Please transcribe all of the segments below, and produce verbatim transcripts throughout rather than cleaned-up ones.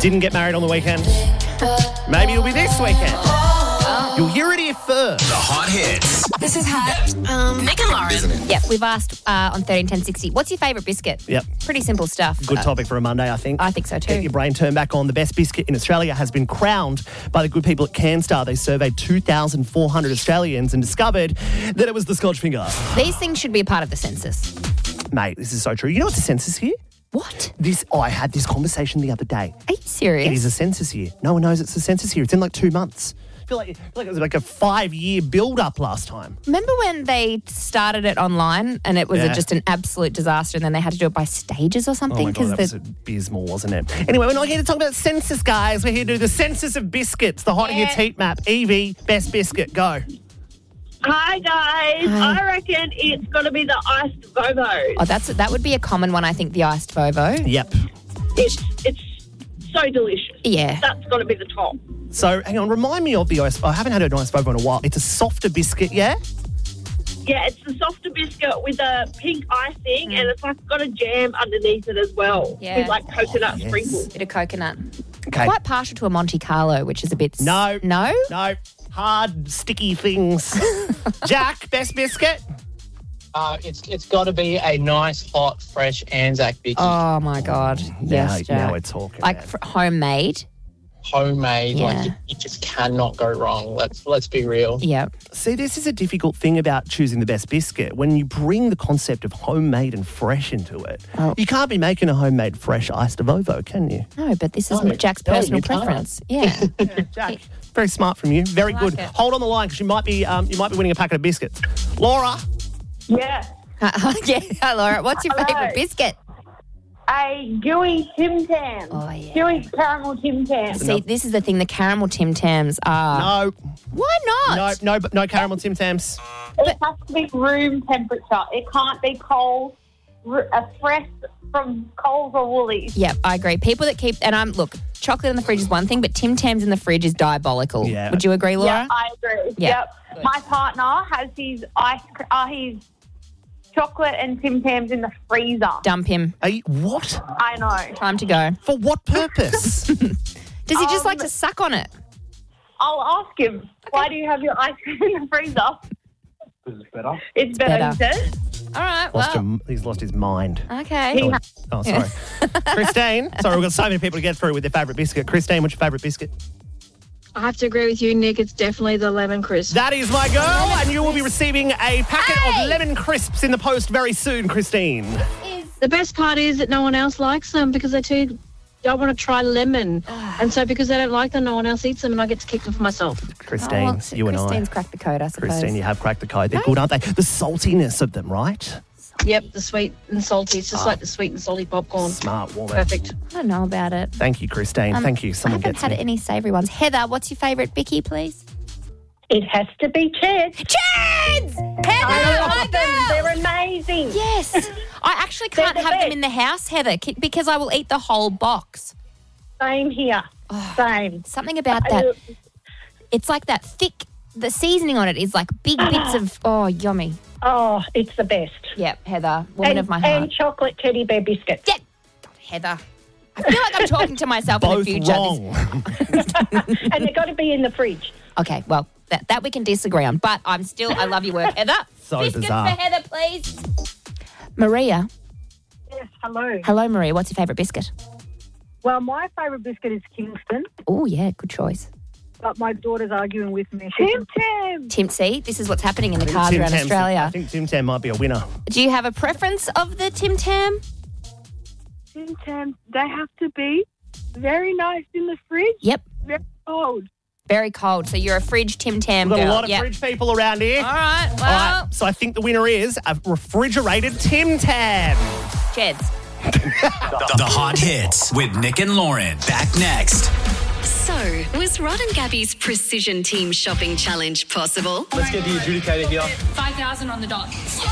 Didn't get married on the weekend. Maybe it'll be this weekend. Oh. You'll hear it here first. The Hot Hits. This is hot. Um, Nick and Lauren. Isn't it? Yep, we've asked uh, on thirteen ten sixty, what's your favourite biscuit? Yep. Pretty simple stuff. Good Uh, topic for a Monday, I think. I think so too. Get your brain turned back on. The best biscuit in Australia has been crowned by the good people at CanStar. They surveyed two thousand four hundred Australians and discovered that it was the Scotch finger. These things should be a part of the census. Mate, this is so true. You know what's a census year? What? This, oh, I had this conversation the other day. Are you serious? It is a census year. No one knows it's a census year. It's in like two months. I feel like, I feel like it was like a five-year build-up last time. Remember when they started it online and it was Yeah. a, just an absolute disaster and then they had to do it by stages or Oh something? my God, that was the- abysmal, wasn't it? Anyway, we're not here to talk about census, guys. We're here to do the census of biscuits, the Hot Hits heat map. Evie, best biscuit, go. Hi guys, Hi. I reckon it's got to be the iced Vovos. Oh, that's that would be a common one, I think, the iced Vovo. Yep. It's it's so delicious. Yeah. That's got to be the top. So, hang on, remind me of the ice. I haven't had an ice Vovo in a while. It's a softer biscuit, yeah? Yeah, it's the softer biscuit with a pink icing, and it's like got a jam underneath it as well, Yeah. with like coconut Oh, yes. sprinkles. Bit of coconut. Okay. Quite partial to a Monte Carlo, which is a bit... s- No. No? No. Hard, sticky things. Jack, best biscuit? Uh, it's it's got to be a nice, hot, fresh Anzac Bicky. Oh, my God. Yes, now, Jack. now we're talking. Like man. fr- homemade. Homemade. Yeah. Like, you, you just cannot go wrong. Let's let's be real. Yeah. See, this is a difficult thing about choosing the best biscuit. When you bring the concept of homemade and fresh into it, Oh. you can't be making a homemade fresh iced Vovo, can you? No, but this is No, Jack's no, personal you can't. preference. Yeah. Jack, very smart from you. Very I like good. it. Hold on the line because you might be um, you might be winning a packet of biscuits. Laura, Yeah, yeah. Hi, Laura. What's your Hello. favourite biscuit? a gooey Tim Tam. Oh, yeah. Gooey caramel Tim Tam. See, this is the thing. The caramel Tim Tams are... no, Why no, not? no, no caramel Tim Tams. It has to be room temperature. It can't be cold, r- a fresh from Coles or Woolies. Yep, I agree. People that keep... And I'm... Look, chocolate in the fridge is one thing, but Tim Tams in the fridge is diabolical. Yeah. Would you agree, Laura? Yeah, I agree. Yeah. Yep. My partner has his ice, cr- uh, his chocolate and Tim Tams in the freezer. Dump him. Are you, what? I know. Time to go. For what purpose? Does he just Um, like to suck on it? I'll ask him. Why do you have your ice cream in the freezer? Because it's better. It's better, better. he says. All right, lost well... him, he's lost his mind. Okay. He- Oh, sorry. Christine, sorry, we've got so many people to get through with their favourite biscuit. Christine, what's your favourite biscuit? I have to agree with you, Nick. It's definitely the lemon crisp. That is my girl, and you will be receiving a packet Hey! of lemon crisps in the post very soon, Christine. The best part is that no one else likes them because they too don't want to try lemon. And so because they don't like them, no one else eats them and I get to keep them for myself. Christine, Oh, well, so you and Christine's I. cracked the code, I suppose. Christine, you have cracked the code. They're good, aren't they? The saltiness of them, right? Yep, the sweet and salty. It's just like the sweet and salty popcorn. Smart woman. Perfect. I don't know about it. Thank you, Christine. Um, Thank you. Someone I haven't gets had me. any savoury ones. Heather, what's your favourite Bicky, please? It has to be Ched's. Cheds! Heather, I love my them. girl! They're amazing. Yes. I actually They're can't the have them best. in the house, Heather, ki- because I will eat the whole box. Same here. Same. Something about I- that. It's like that thick, the seasoning on it is like big bits of, oh, yummy. Oh, it's the best. Yep, Heather, woman and, of my heart. and chocolate teddy bear biscuits. Yeah. God, Heather. I feel like I'm talking to myself in Both the future. wrong. And they've got to be in the fridge. Okay, well, that, that we can disagree on, but I'm still, I love your work, Heather. So Biscuits bizarre. for Heather, please. Maria. Yes, hello. Hello, Maria. What's your favourite biscuit? Well, my favourite biscuit is Kingston, Oh, yeah, good choice. but my daughter's arguing with me. Tim Tam! Tim, see, this is what's happening in the I think cars Tim around Tam's- Australia. I think Tim Tam might be a winner. Do you have a preference of the Tim Tam? Tim Tam, they have to be very nice in the fridge, Yep. very cold. Very cold. So you're a fridge Tim Tam We've got girl. a lot of Yep. fridge people around here. All right. All Well, right, so I think the winner is a refrigerated Tim Tam. Jeds. The Hot Hits with Nick and Lauren. Back next. So, was Rod and Gabby's Precision Team Shopping Challenge possible? Let's get the adjudicator here. five thousand on the dot.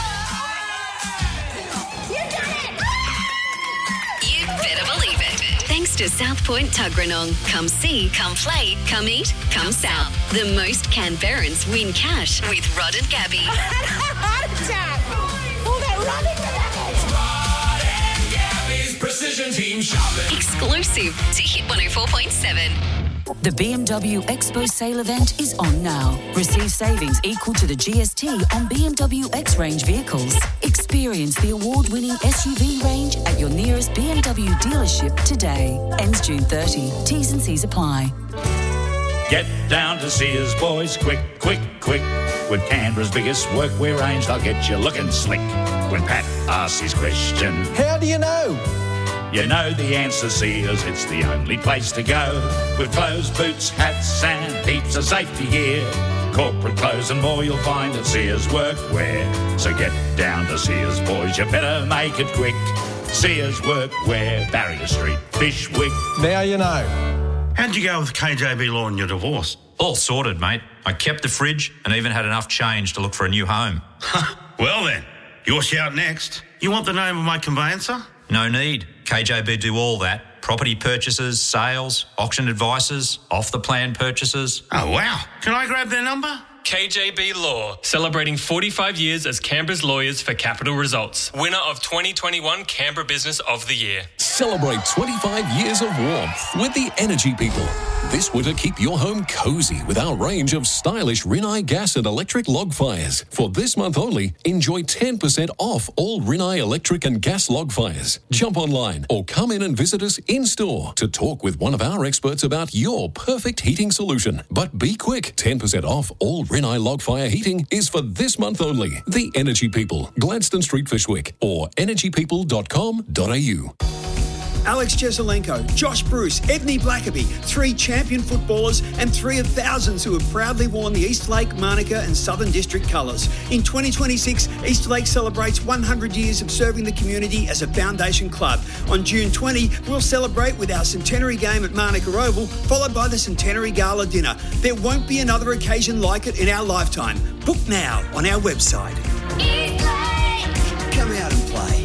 You better believe it. Thanks to South Point Tuggeranong. Come see, come play, come eat, come south. The most Canberrans win cash with Rod and Gabby. Rod and Gabby's Precision team shopping. Exclusive to Hit one oh four point seven. The B M W Expo sale event is on now. Receive savings equal to the G S T on B M W X-Range vehicles. Experience the award-winning S U V range at your nearest B M W dealership today. Ends June thirtieth. T's and C's apply. Get down to Sears, boys, quick, quick, quick. With Canberra's biggest workwear range, they'll get you looking slick. When Pat asks his question, how do you know? You know the answer, Sears, it's the only place to go. With clothes, boots, hats and heaps of safety gear. Corporate clothes and more you'll find at Sears Workwear. So get down to Sears, boys, you better make it quick. Sears Workwear, Barrier Street, Fishwick. Now you know. How'd you go with K J B Law in your divorce? All sorted, mate. I kept the fridge and even had enough change to look for a new home. Well then, your shout next. You want the name of my conveyancer? No need. K J B do all that. Property purchases, sales, auction advices, off-the-plan purchases. Oh, wow. Can I grab their number? K J B Law, celebrating forty-five years as Canberra's lawyers for capital results. Winner of twenty twenty-one Canberra Business of the Year. Celebrate twenty-five years of warmth with the Energy People. This winter, keep your home cozy with our range of stylish Rinnai gas and electric log fires. For this month only, enjoy ten percent off all Rinnai electric and gas log fires. Jump online or come in and visit us in-store to talk with one of our experts about your perfect heating solution. But be quick, ten percent off all Rinnai log fire heating is for this month only. The Energy People, Gladstone Street, Fishwick, or energy people dot com dot a u. Alex Cheselenko, Josh Bruce, Edney Blackaby, three champion footballers and three of thousands who have proudly worn the Eastlake, Manuka and Southern District colours. In twenty twenty-six, Eastlake celebrates one hundred years of serving the community as a foundation club. On June twentieth, we'll celebrate with our centenary game at Manuka Oval, followed by the centenary gala dinner. There won't be another occasion like it in our lifetime. Book now on our website. Eastlake! Come out and play.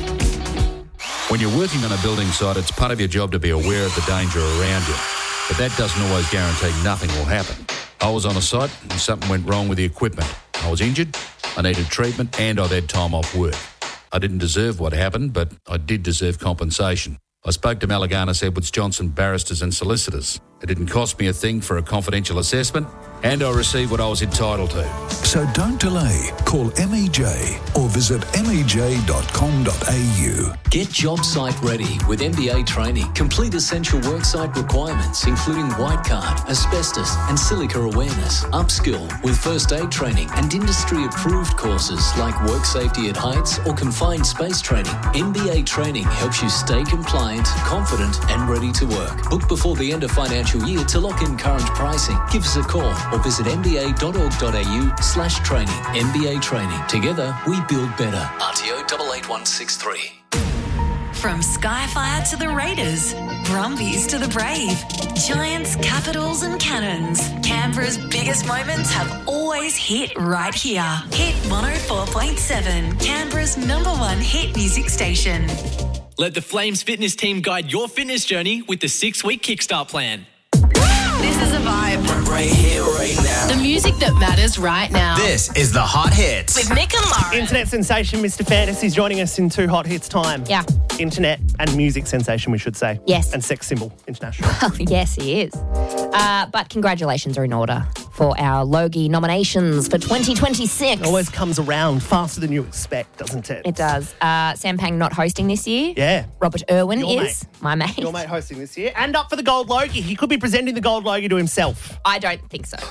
When you're working on a building site, it's part of your job to be aware of the danger around you. But that doesn't always guarantee nothing will happen. I was on a site and something went wrong with the equipment. I was injured, I needed treatment, and I'd had time off work. I didn't deserve what happened, but I did deserve compensation. I spoke to Malaganas Edwards Johnson barristers and solicitors. It didn't cost me a thing for a confidential assessment, and I received what I was entitled to. So don't delay. Call M E J or visit m e j dot com dot a u. Get job site ready with M B A training. Complete essential worksite requirements, including white card, asbestos and silica awareness. Upskill with first aid training and industry-approved courses like work safety at heights or confined space training. M B A training helps you stay compliant, confident and ready to work. Book before the end of financial year to lock in current pricing. Give us a call or visit m b a dot org dot a u slash training. M B A Training. Together, we build better. R T O eight eight one six three. From Skyfire to the Raiders, Brumbies to the Brave, Giants, Capitals and Cannons, Canberra's biggest moments have always hit right here. Hit one oh four point seven, Canberra's number one hit music station. Let the Flames fitness team guide your fitness journey with the six-week Kickstart plan. This is a vibe. Right here, right now. The music that matters right now. This is The Hot Hits. With Nick and Lauren. Internet sensation Mister Fantasy's joining us in two hot hits time. Yeah. Internet and music sensation, we should say. Yes. And sex symbol international. Yes, he is. Uh, but congratulations are in order for our Logie nominations for twenty twenty-six. It always comes around faster than you expect, doesn't it? It does. Uh, Sampang not hosting this year. Yeah. Robert Irwin Your is. mate. My mate. Your mate hosting this year. And up for the Gold Logie. He could be presenting the Gold Logie to himself. I don't think so.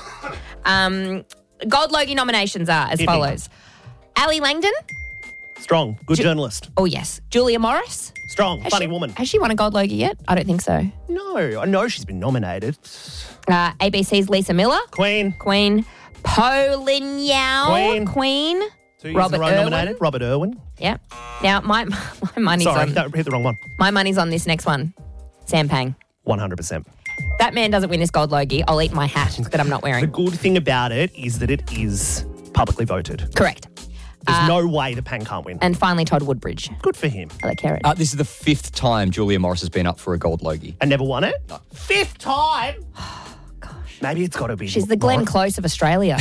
Um, Gold Logie nominations are as Hit me. follows. Ali Langdon. Strong. Good Ju- journalist. Oh, yes. Julia Morris. Strong. Has Funny she, woman. Has she won a Gold Logie yet? I don't think so. No. I know she's been nominated. Uh, A B C's Lisa Miller. Queen. Queen. Pauline Yao. Queen. Queen. Two years Robert in a row Irwin. nominated. Robert Irwin. Yeah. Now, my, my money's Sorry, on... that hit the wrong one. My money's on this next one. Sampang. one hundred percent. That man doesn't win this Gold Logie. I'll eat my hat that I'm not The wearing. good thing about it is that it is publicly voted. Correct. There's Uh, no way the Pan can't win. And finally, Todd Woodbridge. Good for him. I like carrot. Uh, this is the fifth time Julia Morris has been up for a Gold Logie. And never won it? No. Fifth time? Gosh. Maybe it's got to be. She's the Glenn Morris. Close of Australia.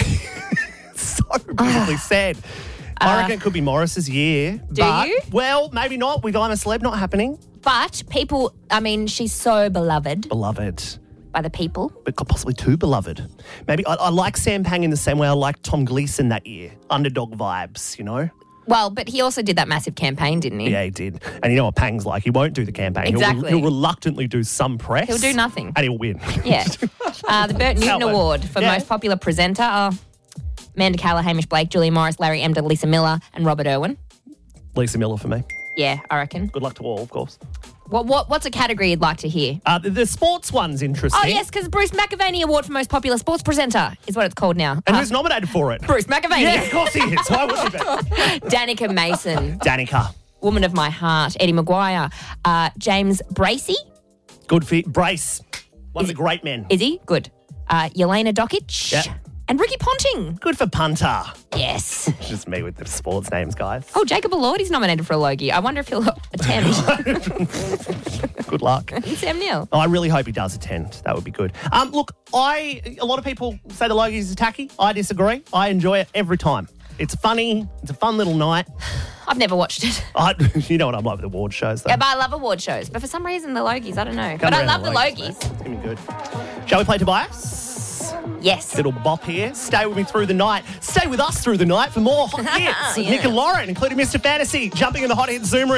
So beautifully said. I Uh, reckon it could be Morris's year. do but, you? Well, maybe not. With I'm a Celeb not happening. but people, I mean, she's so beloved Beloved. by the people. But possibly too beloved. Maybe I, I like Sam Pang in the same way I liked Tom Gleeson that year. Underdog vibes, you know? Well, but he also did that massive campaign, didn't he? Yeah, he did. And you know what Pang's like? He won't do the campaign. Exactly. He'll, he'll reluctantly do some press. He'll do nothing. And he'll win. Yeah. Uh, the Bert Newton How it Award for Yeah. most popular presenter are Amanda Keller, Hamish Blake, Julia Morris, Larry Emder, Lisa Miller, and Robert Irwin. Lisa Miller for me. Yeah, I reckon. Good luck to all, of course. What, what What's a category you'd like to hear? Uh, the, the sports one's interesting. Oh, yes, because Bruce McAvaney Award for most popular sports presenter is what it's called now. And Uh, who's nominated for it? Bruce McAvaney. Yeah, of course he is. Why would he be? Danica Mason. Danica. Woman of My Heart. Eddie Maguire. Uh, James Bracey. Good for Brace. One of the great men. Is he? Good. Uh, Yelena Dokic. Yep. And Ricky Ponting. Good for Punter. Yes. It's just me with the sports names, guys. Oh, Jacob Elordi's nominated for a Logie. I wonder if he'll attend. Good luck. And Sam Neill. Oh, I really hope he does attend. That would be good. Um, look, I a lot of people say the Logies is tacky. I disagree. I enjoy it every time. It's funny. It's a fun little night. I've never watched it. I, you know what I'm like with award shows, though. Yeah, but I love award shows. But for some reason, the Logies, I don't know. Come but I around love the Logies, Logies. mate. It's going to be good. Shall we play Tobias? Yes. Little bop here. Stay with me through the night. Stay with us through the night for more hot hits with Yeah. Nick and Lauren, including Mister Fantasy, jumping in the hot hit Zoom room.